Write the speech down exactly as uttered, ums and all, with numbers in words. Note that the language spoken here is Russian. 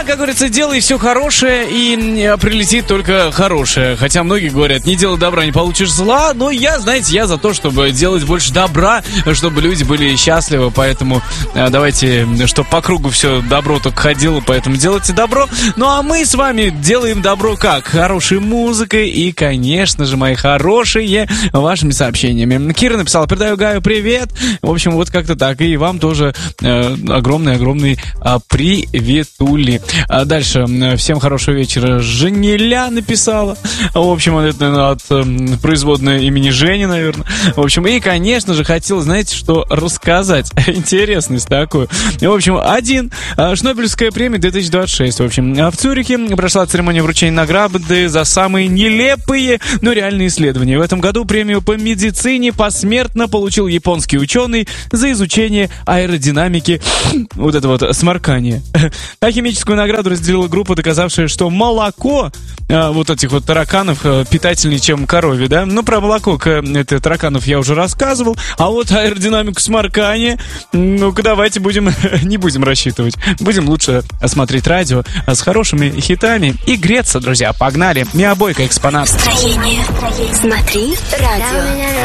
как говорится, делай все хорошее, и прилетит только хорошее. Хотя многие говорят, не делай добра, не получишь зла. Но я, знаете, я за то, чтобы делать больше добра, чтобы люди были счастливы. Поэтому давайте, чтобы по кругу все добро только ходило, поэтому делайте добро. Ну а мы с вами делаем добро как? Хорошей музыкой и, конечно же, мои хорошие, вашими сообщениями. Кира написала: передаю Гаю привет. В общем, вот как-то так. И вам тоже э, огромный-огромный э, приветули. А дальше. Всем хорошего вечера. Женеля написала. В общем, это, наверное, от э, производной имени Жени, наверное. В общем, и, конечно же, хотел, знаете, что рассказать. Интересность такую. В общем, один. Шнобелевская премия две тысячи двадцать шесть. В общем, в Цюрихе прошла церемония вручения награды за самые нелепые, но реальные исследования. В этом году премию по медицине посмертно получил японский ученый за изучение аэродинамики вот это вот сморкания. А химическую награду разделила группа, доказавшая, что молоко а, вот этих вот тараканов а, питательнее, чем коровье, да? Ну, про молоко это, тараканов я уже рассказывал, а вот аэродинамику сморкания, ну-ка давайте будем, не будем рассчитывать. Будем лучше смотреть радио с хорошими хитами и греться, друзья. Погнали. Миа Бойка, экспонат. Настроение. Смотри радио.